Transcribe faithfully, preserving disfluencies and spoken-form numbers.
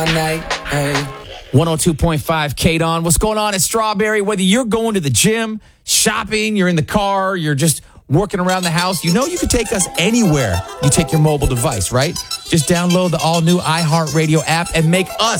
my night. Hey. one oh two point five K-Don. What's going on at Strawberry? Whether you're going to the gym, shopping, you're in the car, you're just working around the house, you know you can take us anywhere you take your mobile device, right? Just download the all-new iHeartRadio app and make us